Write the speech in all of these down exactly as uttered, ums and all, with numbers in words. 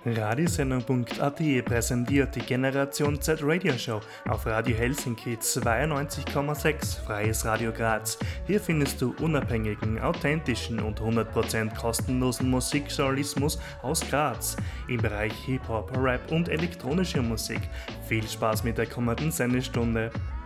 Radiosendung punkt a t präsentiert die Generation Z Radio Show auf Radio Helsinki zweiundneunzig Komma sechs Freies Radio Graz. Hier findest du unabhängigen, authentischen und hundert Prozent kostenlosen Musikjournalismus aus Graz im Bereich Hip-Hop, Rap und elektronische Musik. Viel Spaß mit der kommenden Sendestunde.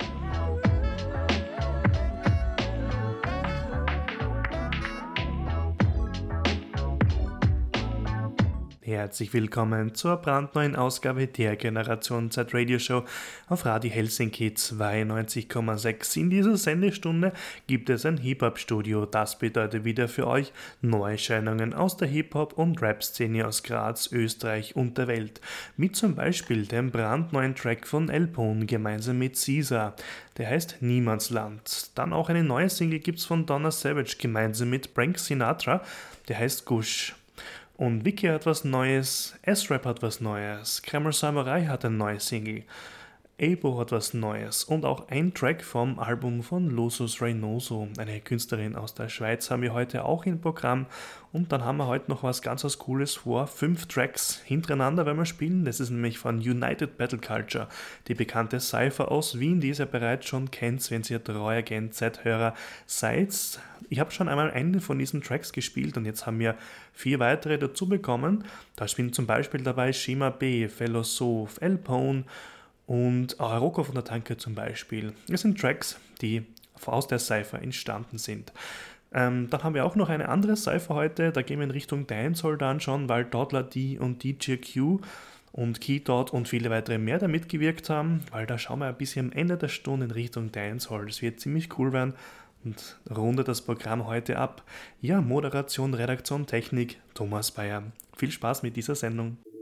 Herzlich willkommen zur brandneuen Ausgabe der Generation Z Radio Show auf Radio Helsinki zweiundneunzig Komma sechs. In dieser Sendestunde gibt es ein Hip-Hop-Studio. Das bedeutet wieder für euch Neuerscheinungen aus der Hip-Hop- und Rap-Szene aus Graz, Österreich und der Welt. Mit zum Beispiel dem brandneuen Track von Elpone gemeinsam mit Caesar. Der heißt Niemandsland. Dann auch eine neue Single gibt es von Donna Savage gemeinsam mit Frank Sinatra. Der heißt Gush. Und Vicky hat was Neues, S-Rap hat was Neues, Kreml Samurai hat ein neues Single, Abo hat was Neues und auch ein Track vom Album von Losus Reynoso, eine Künstlerin aus der Schweiz, haben wir heute auch im Programm. Und dann haben wir heute noch was ganz was Cooles vor, fünf Tracks hintereinander werden wir spielen. Das ist nämlich von United Battle Culture, die bekannte Cypher aus Wien, die ihr bereits schon kennt, wenn ihr treuer Gen Z-Hörer seid. Ich habe schon einmal einen von diesen Tracks gespielt und jetzt haben wir vier weitere dazu bekommen. Da spielen zum Beispiel dabei Shima B, Philosoph, Elpone und auch Rocco von der Tanke zum Beispiel. Das sind Tracks, die aus der Cypher entstanden sind. Ähm, dann haben wir auch noch eine andere Cypher heute, da gehen wir in Richtung Dancehall dann schon, weil Toddler D und D J Q und Keydot und viele weitere mehr da mitgewirkt haben, weil da schauen wir ein bisschen am Ende der Stunde in Richtung Dancehall. Das wird ziemlich cool werden und rundet das Programm heute ab. Ja, Moderation, Redaktion, Technik, Thomas Bayer. Viel Spaß mit dieser Sendung.